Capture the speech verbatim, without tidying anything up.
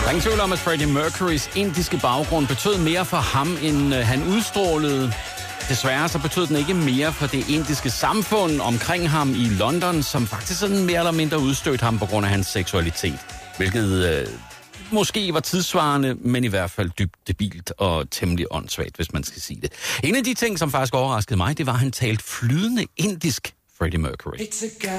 ingen tvivl om, at Freddie Mercurys indiske baggrund betød mere for ham, end han udstrålede. Desværre så betød den ikke mere for det indiske samfund omkring ham i London, som faktisk sådan mere eller mindre udstødte ham på grund af hans seksualitet. Hvilket øh, måske var tidsvarende, men i hvert fald dybt debilt og temmelig åndssvagt, hvis man skal sige det. En af de ting, som faktisk overraskede mig, det var, at han talte flydende indisk, Freddie Mercury.